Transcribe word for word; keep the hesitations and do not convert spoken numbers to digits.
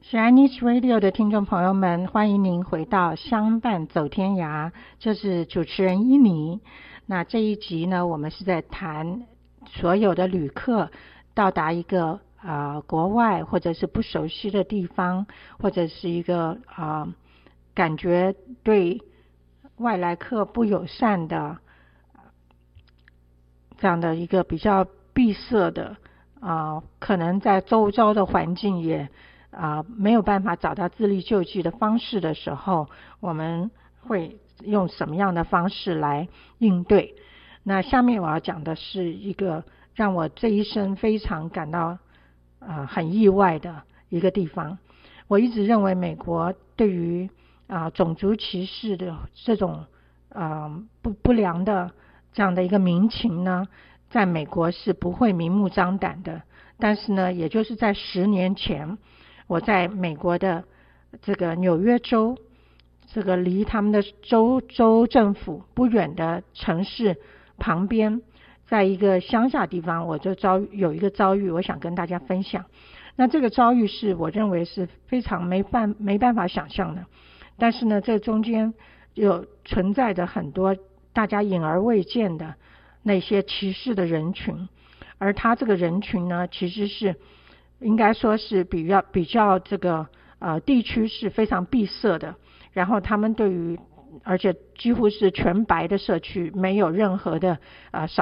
Chinese Radio 的听众朋友们，欢迎您回到相伴走天涯，这是主持人伊妮。那这一集呢，我们是在谈所有的旅客到达一个呃国外或者是不熟悉的地方，或者是一个呃感觉对外来客不友善的这样的一个比较闭塞的啊、呃，可能在周遭的环境也啊、呃、没有办法找到自力救济的方式的时候，我们会用什么样的方式来应对？那下面我要讲的是一个让我这一生非常感到呃很意外的一个地方。我一直认为美国对于啊、呃、种族歧视的这种呃不不良的这样的一个民情呢，在美国是不会明目张胆的。但是呢，也就是在十年前，我在美国的这个纽约州，这个离他们的州州政府不远的城市旁边，在一个乡下地方，我就遭有一个遭遇，我想跟大家分享。那这个遭遇是我认为是非常没办没办法想象的，但是呢，这中间有存在着很多大家隐而未见的那些歧视的人群，而他这个人群呢，其实是应该说是比较比较这个呃地区是非常闭塞的，然后他们对于而且几乎是全白的社区，没有任何的呃少